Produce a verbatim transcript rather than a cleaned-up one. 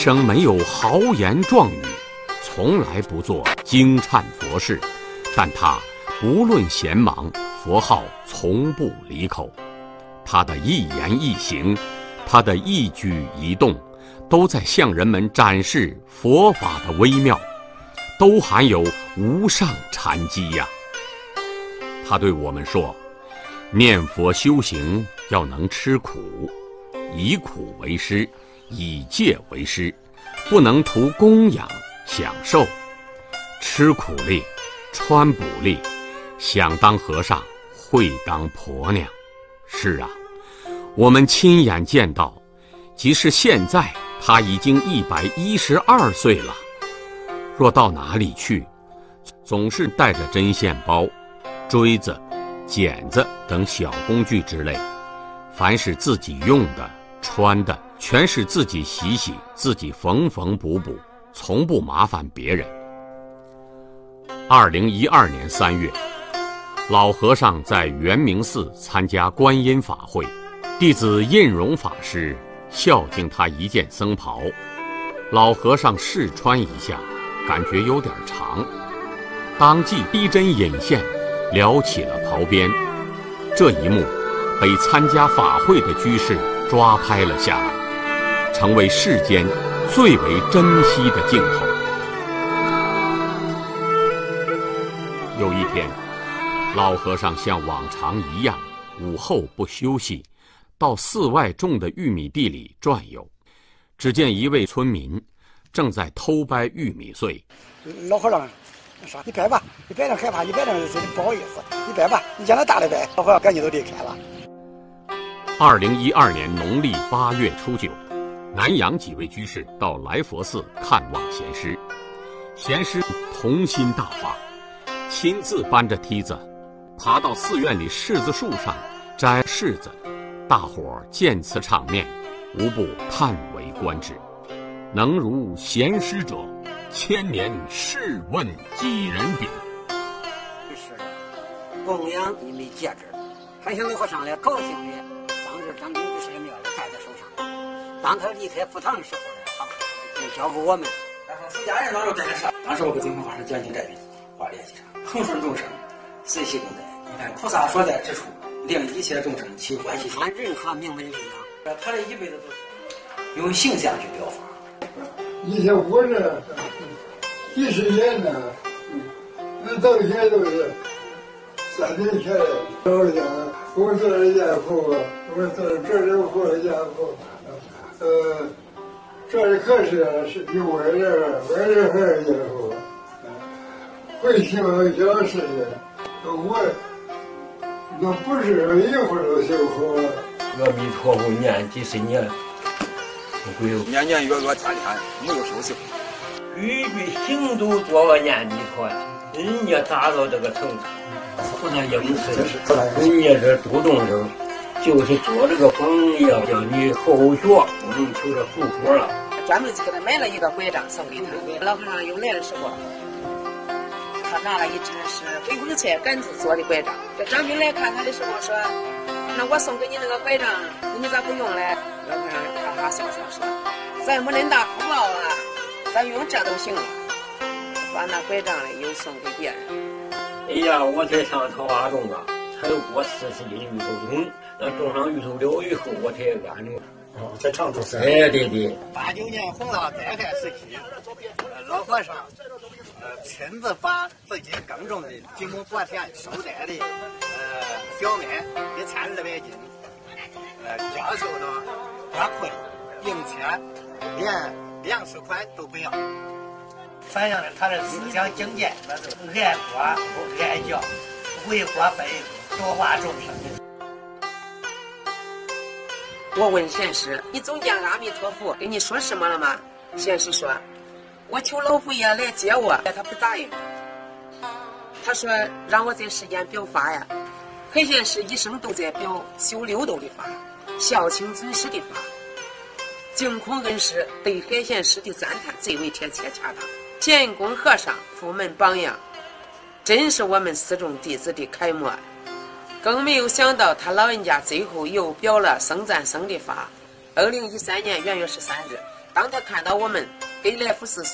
生没有豪言壮语，从来不做惊忏佛事，但他不论闲忙，佛号从不离口。他的一言一行，他的一举一动，都在向人们展示佛法的微妙，都含有无上禅机呀。他对我们说，念佛修行要能吃苦，以苦为师，以戒为师，不能图供养享受，吃苦力，穿补力，想当和尚会当婆娘。是啊，我们亲眼见到，即使现在他已经一百一十二岁了，若到哪里去，总是带着针线包、锥子、剪子等小工具之类，凡是自己用的、穿的，全是自己洗洗，自己缝缝补补，从不麻烦别人。二零一二年三月，老和尚在圆明寺参加观音法会，弟子印容法师孝敬他一件僧袍，老和尚试穿一下，感觉有点长，当即逼针引线，撩起了袍边。这一幕被参加法会的居士抓拍了下来，成为世间最为珍惜的镜头。有一天，老和尚像往常一样，午后不休息，到寺外种的玉米地里转悠。只见一位村民正在偷掰玉米穗。 老和尚说：“你掰吧，你掰点害怕，你掰点不好意思，你掰吧，你将来大的掰。”老和尚赶紧都离开了。 二零一二年农历八月初九，南阳几位居士到来佛寺看望贤师，贤师童心大发，亲自搬着梯子爬到寺院里柿子树上摘柿子。大伙儿见此场面，无不叹为观止。能如贤师者，千年试问几人比？ 是供养你的戒指，还向老和尚来高兴的，当时张兵居士的庙也戴在手上。当他离开佛堂的时候呢，他就交给我们。 然后出家人当时真是，当时我给净空法师讲经这笔话联系上，恒顺众生，随喜共在。你看菩萨所在之处，令一切众生起欢喜心。 按任何名门力量， 他这一辈子都是用形象去表法。 以前我这几十年呢，那到现在都是三年前的。我讲，我做了家父，我做了这里活家父，呃，这里可是是比我这我这还是家父，会修小事的，我那不是一会儿都修好了。 阿弥陀佛念几十年。 年年月月天天没有休息， 句句行都做个念弥陀，人家达到这个程度，不能应试，人家这主动生，就是做这个榜样，叫你后学，不能求着福果了。 专门给他买了一个拐杖送给他，老和尚有来的时候，他拿了一只是回光菜杆子做的拐杖。这张兵来看他的时候说：“那我送给你那个拐杖，你咋不用嘞？”老和尚哈哈笑笑说：“咱没恁大福报啊，咱用这都行了。”把那拐杖嘞又送给别人。 哎呀，我才上桃花种啊，才过四十斤芋头种，那种上芋头了以后，我才安住。 哦，在常住山。 哎，对对。 八九年洪涝灾害时期，老和尚呃亲自把自己耕种的几亩薄田收摘的呃小麦一千二百斤，呃交收到花库里，并且连粮食款都不要。 反映了他的思想境界，那是爱国爱教，为国分多化众生。 我问贤师：“你总见阿弥陀佛跟你说什么了吗？”贤师说：“我求老佛爷来接我，他不答应。他说让我在世间表法呀。海贤师一生都在表修六度的法，孝亲尊师的法。净空恩师对海贤师的赞叹最为贴切恰当。贤公和尚佛门榜样，真是我们寺众弟子的楷模。更没有想到他老人家最后又表了僧赞僧的法。二零一三年元月十三日， 当他看到我们给来福寺